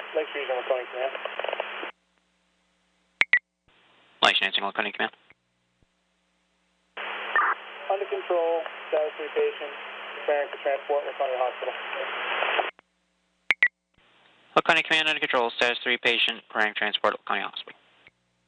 Lakes Regional Laconia Command. Lakes Lansing Laconia Command. Under control, status 3 patient, preparing for transport, Laconia Hospital. Laconia Command under control, status 3 patient, preparing transport, Laconia Hospital.